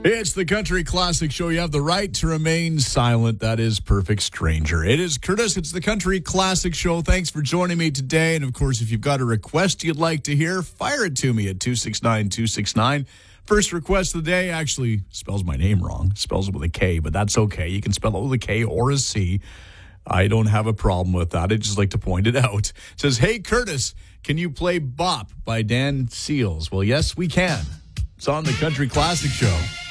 It's the Country Classic Show. You have the right to remain silent. That is Perfect Stranger. It is Curtis. It's the Country Classic Show. Thanks for joining me today. And, of course, if you've got a request you'd like to hear, fire it to me at 269-269. First request of the day actually spells my name wrong. Spells it with a K, but that's okay. You can spell it with a K or a C. I don't have a problem with that. I just like to point it out. It says, hey, Curtis, can you play Bop by Dan Seals? Well, yes, we can. It's on the Country Classic Show.